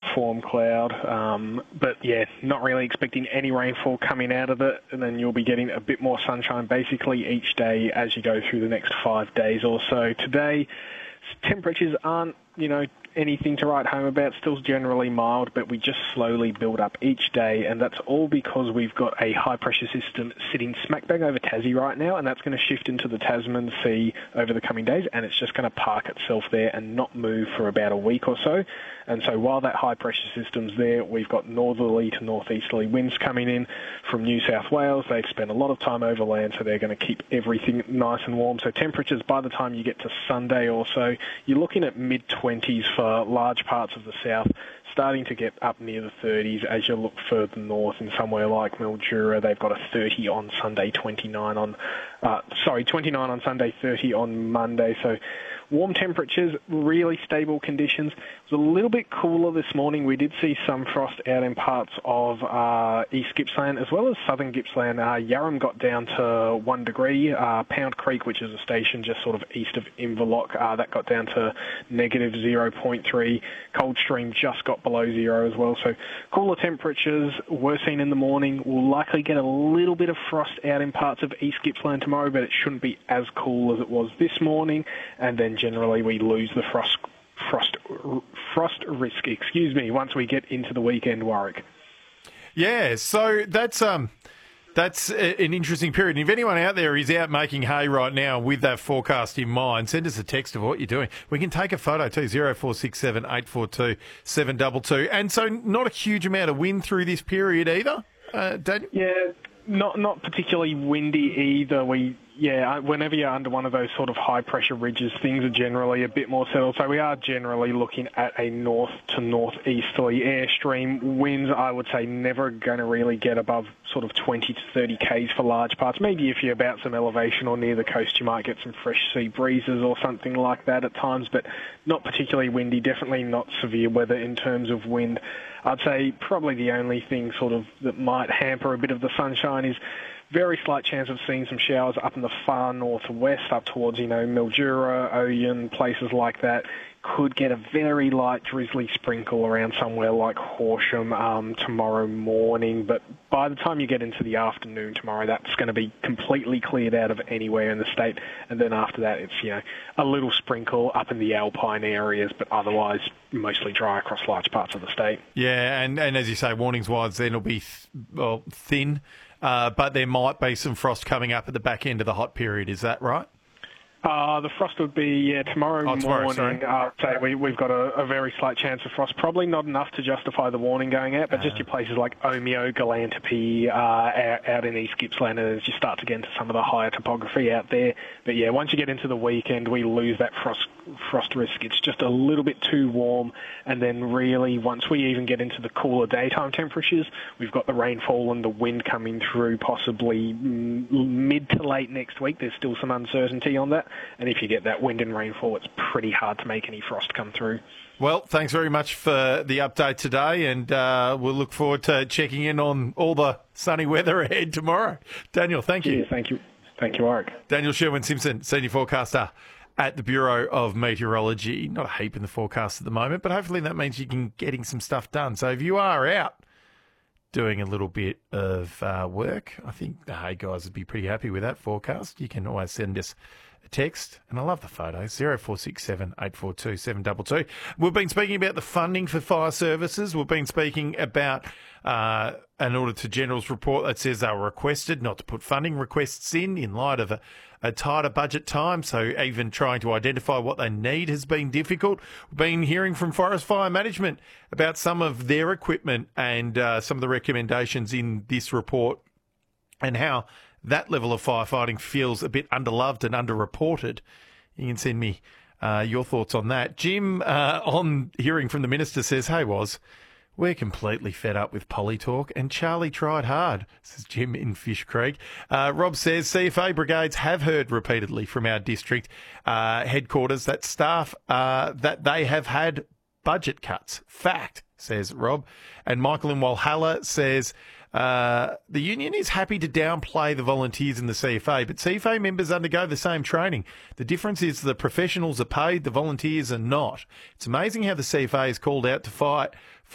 form cloud. But yeah, not really expecting any rainfall coming out of it. And then you'll be getting a bit more sunshine basically each day as you go through the next 5 days or so. Today, temperatures aren't, anything to write home about. Still generally mild, but we just slowly build up each day, and that's all because we've got a high-pressure system sitting smack bang over Tassie right now, and that's going to shift into the Tasman Sea over the coming days, and it's just going to park itself there and not move for about a week or so. And so while that high-pressure system's there, we've got northerly to northeasterly winds coming in from New South Wales. They've spent a lot of time over land, so they're going to keep everything nice and warm. So temperatures, by the time you get to Sunday or so, you're looking at mid-20s for large parts of the south, starting to get up near the 30s as you look further north in somewhere like Mildura. They've got a 30 on Sunday, 29 on Sunday, 30 on Monday. So warm temperatures, really stable conditions. It was a little bit cooler this morning. We did see some frost out in parts of East Gippsland as well as Southern Gippsland. Yarram got down to 1 degree. Pound Creek, which is a station just sort of east of Inverloch, that got down to negative 0.3. Coldstream just got below zero as well. So cooler temperatures were seen in the morning. We'll likely get a little bit of frost out in parts of East Gippsland tomorrow, but it shouldn't be as cool as it was this morning. And then generally we lose the frost risk, once we get into the weekend, Warwick. Yeah, so that's an interesting period. And if anyone out there is out making hay right now with that forecast in mind, send us a text of what you're doing. We can take a photo too, 0467 842 722. And so not a huge amount of wind through this period either, Daniel? Yeah, not particularly windy either. Whenever you're under one of those sort of high-pressure ridges, things are generally a bit more settled. So we are generally looking at a north to northeasterly airstream. Winds, I would say, never going to really get above sort of 20 to 30 k's for large parts. Maybe if you're about some elevation or near the coast, you might get some fresh sea breezes or something like that at times, but not particularly windy, definitely not severe weather in terms of wind. I'd say probably the only thing sort of that might hamper a bit of the sunshine is very slight chance of seeing some showers up in the far northwest, up towards, Mildura, Oyen, places like that. Could get a very light drizzly sprinkle around somewhere like Horsham tomorrow morning. But by the time you get into the afternoon tomorrow, that's going to be completely cleared out of anywhere in the state. And then after that, it's, a little sprinkle up in the alpine areas, but otherwise mostly dry across large parts of the state. Yeah, and as you say, warnings-wise, then it'll be thin. But there might be some frost coming up at the back end of the hot period. Is that right? The frost would be tomorrow morning. I'd say we've got a very slight chance of frost. Probably not enough to justify the warning going out, but just your places like Omeo, Galantepe, out in East Gippsland, as you start to get into some of the higher topography out there. But yeah, once you get into the weekend, we lose that frost risk. It's just a little bit too warm, and then really once we even get into the cooler daytime temperatures, we've got the rainfall and the wind coming through possibly mid to late next week. There's still some uncertainty on that. And if you get that wind and rainfall, it's pretty hard to make any frost come through. Well, thanks very much for the update today, and we'll look forward to checking in on all the sunny weather ahead tomorrow. Daniel, thank you. Yeah, thank you. Thank you, Warwick. Daniel Sherwin-Simpson, Senior Forecaster at the Bureau of Meteorology. Not a heap in the forecast at the moment, but hopefully that means you can getting some stuff done. So if you are out doing a little bit of work, I think the Hay guys would be pretty happy with that forecast. You can always send us a text, and I love the photos, 0467 842 722. We've been speaking about the funding for fire services. We've been speaking about an Auditor General's report that says they were requested not to put funding requests in light of a tighter budget time, so even trying to identify what they need has been difficult. We've been hearing from Forest Fire Management about some of their equipment and some of the recommendations in this report and how that level of firefighting feels a bit underloved and underreported. You can send me your thoughts on that. Jim, on hearing from the Minister, says, "Hey, we're completely fed up with Polly talk, and Charlie tried hard," says Jim in Fish Creek. Rob says, "CFA brigades have heard repeatedly from our district headquarters that staff that they have had budget cuts. Fact," says Rob. And Michael in Walhalla says, the union is happy to downplay the volunteers in the CFA, but CFA members undergo the same training. The difference is the professionals are paid, the volunteers are not. It's amazing how the CFA is called out to fight